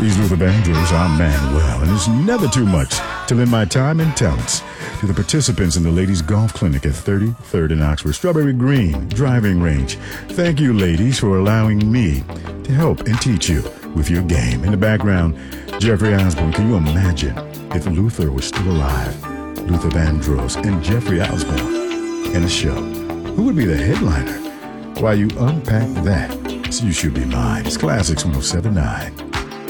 He's Luther Vandross. I'm Manuel, and it's never too much to lend my time and talents to the participants in the ladies' golf clinic at 33rd and Oxford, Strawberry Green driving range. Thank you, ladies, for allowing me to help and teach you with your game. In the background, Jeffrey Osborne. Can you imagine if Luther was still alive? Luther Vandross and Jeffrey Osborne in a show. Who would be the headliner? While you unpack that, you should be mine. It's Classics 107.9.